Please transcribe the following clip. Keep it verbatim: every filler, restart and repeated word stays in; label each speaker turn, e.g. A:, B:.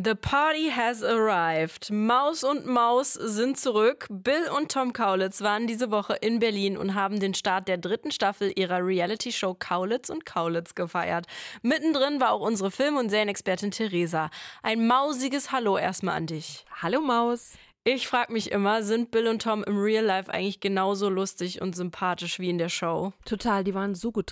A: The party has arrived. Maus und Maus sind zurück. Bill und Tom Kaulitz waren diese Woche in Berlin und haben den Start der dritten Staffel ihrer Reality-Show Kaulitz und Kaulitz gefeiert. Mittendrin war auch unsere Film- und Serienexpertin Theresa. Ein mausiges Hallo erstmal an dich.
B: Hallo Maus.
A: Ich frage mich immer, sind Bill und Tom im Real Life eigentlich genauso lustig und sympathisch wie in der Show?
B: Total, die waren so gut